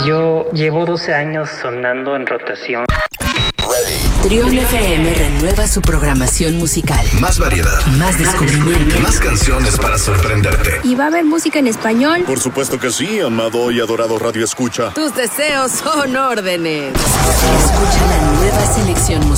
Yo llevo 12 años sonando en rotación. Trión FM renueva su programación musical. Más variedad. Más descubrimiento. Más canciones para sorprenderte. ¿Y va a haber música en español? Por supuesto que sí, amado y adorado Radio Escucha. Tus deseos son órdenes. Escucha la nueva selección musical.